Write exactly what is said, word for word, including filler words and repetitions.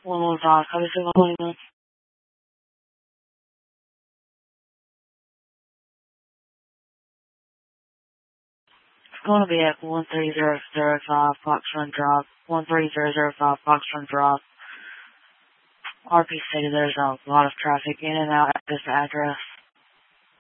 One more time. How do you say my appointment? It's going to be at one three zero zero five Foxrun Drive. one three zero zero five Foxrun Drive. R P City, there's a lot of traffic in and out at this address.